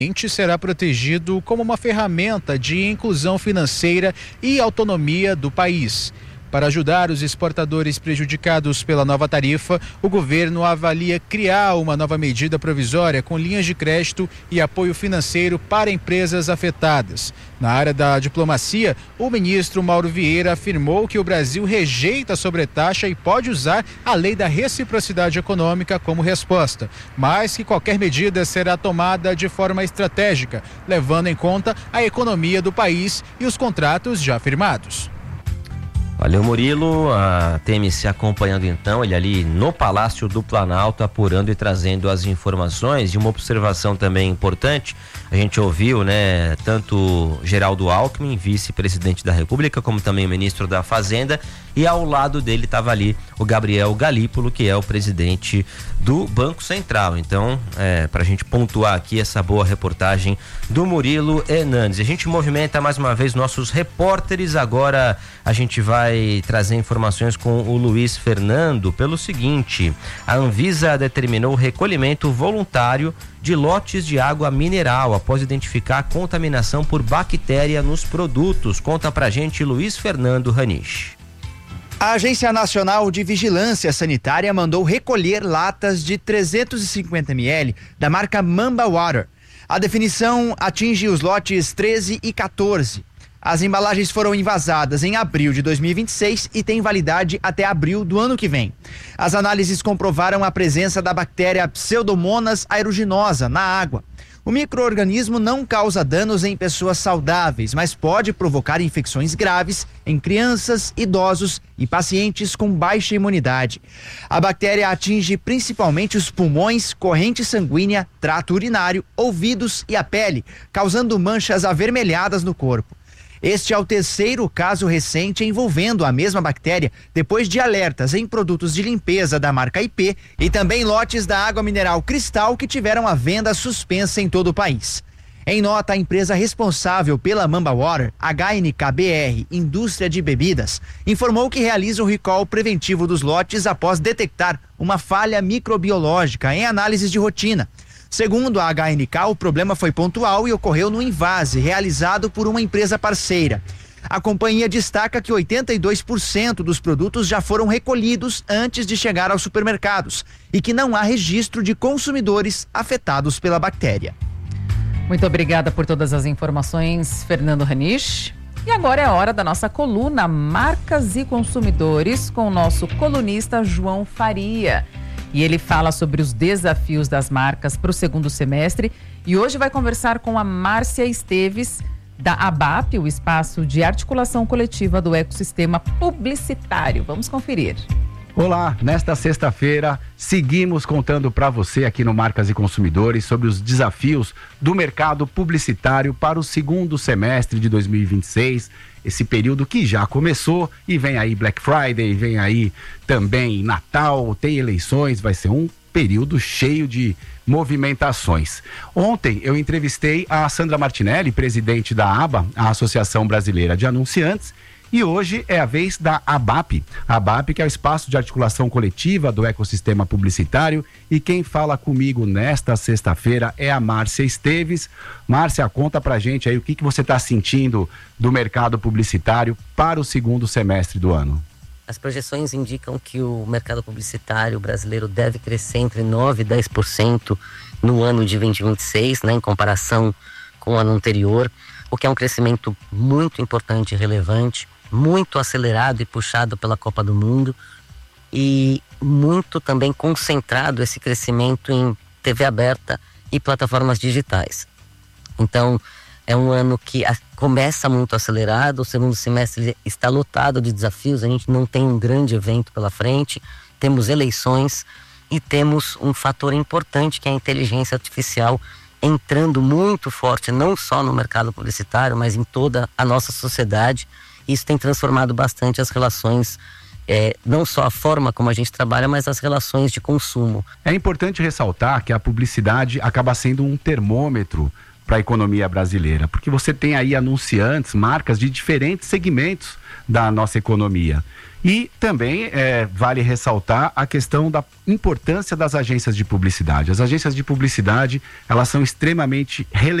será protegido como uma ferramenta de inclusão financeira e autonomia do país. Para ajudar os exportadores prejudicados pela nova tarifa, o governo avalia criar uma nova medida provisória com linhas de crédito e apoio financeiro para empresas afetadas. Na área da diplomacia, o ministro Mauro Vieira afirmou que o Brasil rejeita a sobretaxa e pode usar a lei da reciprocidade econômica como resposta, mas que qualquer medida será tomada de forma estratégica, levando em conta a economia do país e os contratos já firmados. Valeu, Murilo. A TMC acompanhando então, ele ali no Palácio do Planalto, apurando e trazendo as informações. E uma observação também importante, a gente ouviu, né, tanto Geraldo Alckmin, vice-presidente da República, como também o ministro da Fazenda, e ao lado dele estava ali o Gabriel Galípolo, que é o presidente do Banco Central. Então, para a gente pontuar aqui essa boa reportagem do Murilo Hernandes. A gente movimenta mais uma vez nossos repórteres. Agora a gente vai trazer informações com o Luiz Fernando pelo seguinte: a Anvisa determinou o recolhimento voluntário de lotes de água mineral após identificar a contaminação por bactéria nos produtos. Conta pra gente Luiz Fernando Ranish. A Agência Nacional de Vigilância Sanitária mandou recolher latas de 350 ml da marca Mamba Water. A definição atinge os lotes 13 e 14. As embalagens foram envasadas em abril de 2026 e têm validade até abril do ano que vem. As análises comprovaram a presença da bactéria Pseudomonas aeruginosa na água. O micro-organismo não causa danos em pessoas saudáveis, mas pode provocar infecções graves em crianças, idosos e pacientes com baixa imunidade. A bactéria atinge principalmente os pulmões, corrente sanguínea, trato urinário, ouvidos e a pele, causando manchas avermelhadas no corpo. Este é o terceiro caso recente envolvendo a mesma bactéria, depois de alertas em produtos de limpeza da marca IP e também lotes da água mineral Cristal que tiveram a venda suspensa em todo o país. Em nota, a empresa responsável pela Mamba Water, HNK-BR, Indústria de Bebidas, informou que realiza o recall preventivo dos lotes após detectar uma falha microbiológica em análises de rotina. Segundo a HNK, o problema foi pontual e ocorreu no invase realizado por uma empresa parceira. A companhia destaca que 82% dos produtos já foram recolhidos antes de chegar aos supermercados e que não há registro de consumidores afetados pela bactéria. Muito obrigada por todas as informações, Fernando Ranish. E agora é a hora da nossa coluna Marcas e Consumidores com o nosso colunista João Faria. E ele fala sobre os desafios das marcas para o segundo semestre. E hoje vai conversar com a Márcia Esteves, da ABAP, o Espaço de Articulação Coletiva do Ecossistema Publicitário. Vamos conferir. Olá, nesta sexta-feira seguimos contando para você aqui no Marcas e Consumidores sobre os desafios do mercado publicitário para o segundo semestre de 2026, esse período que já começou e vem aí Black Friday, vem aí também Natal, tem eleições, vai ser um período cheio de movimentações. Ontem eu entrevistei a Sandra Martinelli, presidente da ABA, a Associação Brasileira de Anunciantes, e hoje é a vez da ABAP. A ABAP, que é o Espaço de Articulação Coletiva do Ecossistema Publicitário, e quem fala comigo nesta sexta-feira é a Márcia Esteves. Márcia, conta pra gente aí o que você está sentindo do mercado publicitário para o segundo semestre do ano. As projeções indicam que o mercado publicitário brasileiro deve crescer entre 9% e 10% no ano de 2026, né, em comparação com o ano anterior, o que é um crescimento muito importante e relevante, muito acelerado e puxado pela Copa do Mundo e muito também concentrado esse crescimento em TV aberta e plataformas digitais. Então, é um ano que começa muito acelerado, o segundo semestre está lotado de desafios, a gente não tem um grande evento pela frente, temos eleições e temos um fator importante que é a inteligência artificial entrando muito forte, não só no mercado publicitário, mas em toda a nossa sociedade. Isso tem transformado bastante as relações, não só a forma como a gente trabalha, mas as relações de consumo. É importante ressaltar que a publicidade acaba sendo um termômetro para a economia brasileira, porque você tem aí anunciantes, marcas de diferentes segmentos da nossa economia. E também vale ressaltar a questão da importância das agências de publicidade. As agências de publicidade, elas são extremamente relevantes